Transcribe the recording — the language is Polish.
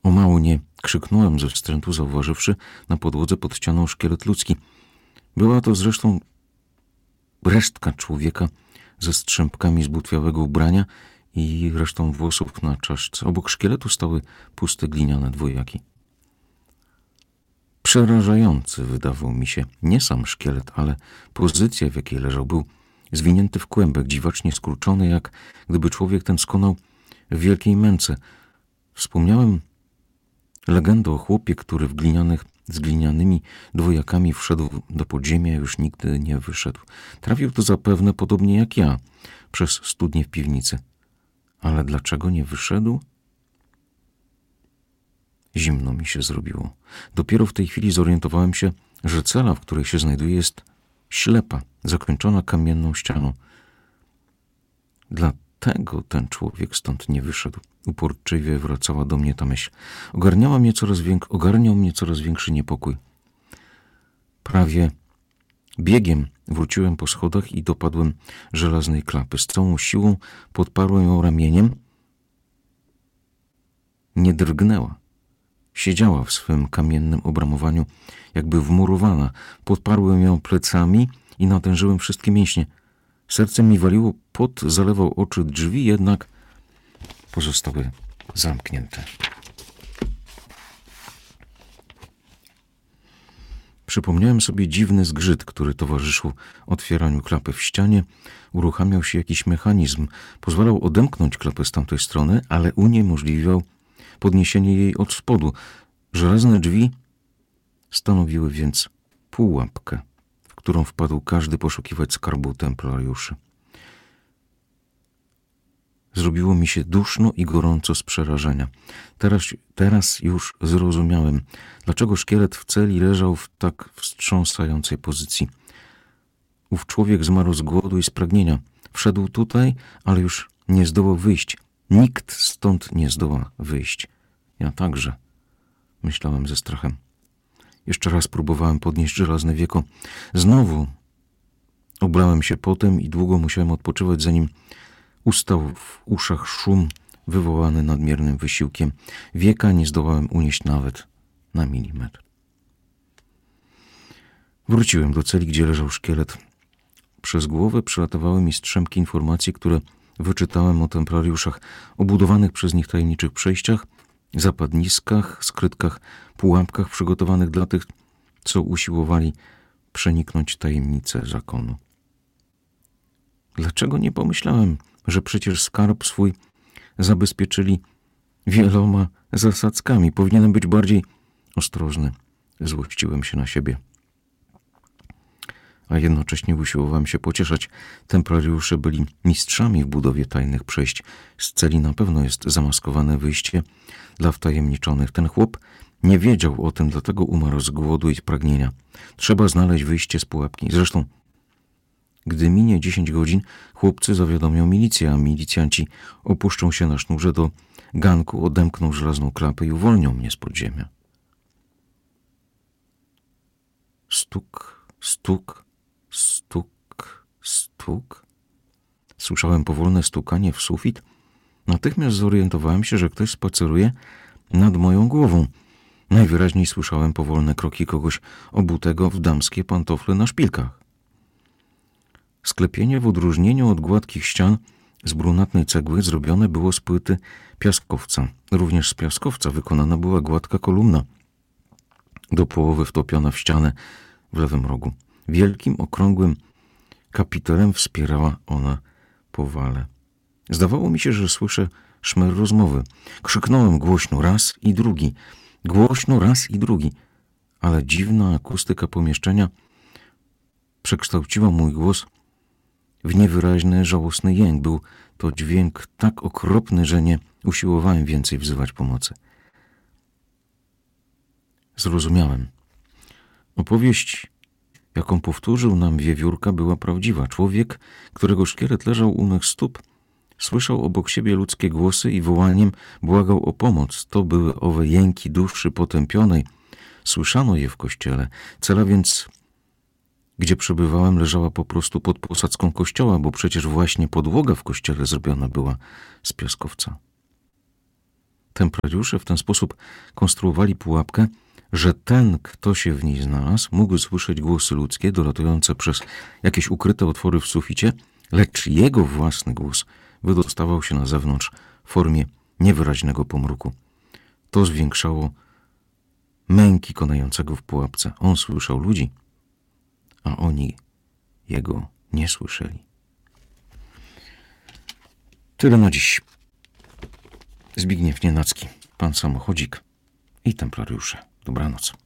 O mało nie krzyknąłem ze wstrętu, zauważywszy na podłodze pod ścianą szkielet ludzki. Była to zresztą resztka człowieka ze strzępkami zbutwiałego ubrania i resztą włosów na czaszce. Obok szkieletu stały puste gliniane dwojaki. Przerażający wydawał mi się nie sam szkielet, ale pozycja, w jakiej leżał. Był zwinięty w kłębek, dziwacznie skurczony, jak gdyby człowiek ten skonał w wielkiej męce. Wspomniałem legendę o chłopie, który z glinianymi dwojakami wszedł do podziemia, już nigdy nie wyszedł. Trafił to zapewne podobnie jak ja, przez studnię w piwnicy. Ale dlaczego nie wyszedł? Zimno mi się zrobiło. Dopiero w tej chwili zorientowałem się, że cela, w której się znajduję, jest ślepa, zakończona kamienną ścianą. Dlatego ten człowiek stąd nie wyszedł. Uporczywie wracała do mnie ta myśl. Ogarniał mnie coraz większy niepokój. Prawie biegiem wróciłem po schodach i dopadłem żelaznej klapy. Z całą siłą podparłem ją ramieniem. Nie drgnęła. Siedziała w swym kamiennym obramowaniu, jakby wmurowana. Podparłem ją plecami i natężyłem wszystkie mięśnie. Serce mi waliło, pot zalewał oczy, drzwi jednak pozostały zamknięte. Przypomniałem sobie dziwny zgrzyt, który towarzyszył otwieraniu klapy w ścianie. Uruchamiał się jakiś mechanizm. Pozwalał odemknąć klapę z tamtej strony, ale uniemożliwiał podniesienie jej od spodu. Żelazne drzwi stanowiły więc pułapkę, w którą wpadł każdy poszukiwać skarbu templariuszy. Zrobiło mi się duszno i gorąco z przerażenia. Teraz już zrozumiałem, dlaczego szkielet w celi leżał w tak wstrząsającej pozycji. Ów człowiek zmarł z głodu i z pragnienia. Wszedł tutaj, ale już nie zdołał wyjść. Nikt stąd nie zdoła wyjść. Ja także, myślałem ze strachem. Jeszcze raz próbowałem podnieść żelazne wieko. Znowu oblałem się potem i długo musiałem odpoczywać, zanim ustał w uszach szum wywołany nadmiernym wysiłkiem. Wieka nie zdołałem unieść nawet na milimetr. Wróciłem do celi, gdzie leżał szkielet. Przez głowę przelatywały mi strzępki informacji, które wyczytałem o templariuszach, o budowanych przez nich tajemniczych przejściach, zapadniskach, skrytkach, pułapkach przygotowanych dla tych, co usiłowali przeniknąć tajemnicę zakonu. Dlaczego nie pomyślałem, że przecież skarb swój zabezpieczyli wieloma zasadzkami? Powinienem być bardziej ostrożny. Złościłem się na siebie. A jednocześnie usiłowałem się pocieszać. Templariusze byli mistrzami w budowie tajnych przejść. Z celi na pewno jest zamaskowane wyjście dla wtajemniczonych. Ten chłop nie wiedział o tym, dlatego umarł z głodu i pragnienia. Trzeba znaleźć wyjście z pułapki. Zresztą, gdy minie 10 godzin, chłopcy zawiadomią milicję, a milicjanci opuszczą się na sznurze do ganku, odemkną żelazną klapę i uwolnią mnie z podziemia. Stuk, stuk, stuk, stuk. Słyszałem powolne stukanie w sufit. Natychmiast zorientowałem się, że ktoś spaceruje nad moją głową. Najwyraźniej słyszałem powolne kroki kogoś obutego w damskie pantofle na szpilkach. Sklepienie w odróżnieniu od gładkich ścian z brunatnej cegły zrobione było z płyty piaskowca. Również z piaskowca wykonana była gładka kolumna, do połowy wtopiona w ścianę w lewym rogu. Wielkim, okrągłym kapitelem wspierała ona powale. Zdawało mi się, że słyszę szmer rozmowy. Krzyknąłem głośno raz i drugi. Głośno raz i drugi. Ale dziwna akustyka pomieszczenia przekształciła mój głos w niewyraźny, żałosny jęk. Był to dźwięk tak okropny, że nie usiłowałem więcej wzywać pomocy. Zrozumiałem. Opowieść, jaką powtórzył nam wiewiórka, była prawdziwa. Człowiek, którego szkielet leżał u mych stóp, słyszał obok siebie ludzkie głosy i wołaniem błagał o pomoc. To były owe jęki duszy potępionej. Słyszano je w kościele. Cela więc, gdzie przebywałem, leżała po prostu pod posadzką kościoła, bo przecież właśnie podłoga w kościele zrobiona była z piaskowca. Templariusze w ten sposób konstruowali pułapkę, że ten, kto się w niej znalazł, mógł słyszeć głosy ludzkie dolatujące przez jakieś ukryte otwory w suficie, lecz jego własny głos wydostawał się na zewnątrz w formie niewyraźnego pomruku. To zwiększało męki konającego w pułapce. On słyszał ludzi, a oni jego nie słyszeli. Tyle na dziś. Zbigniew Nienacki, pan samochodzik i templariusze. Dobranoc.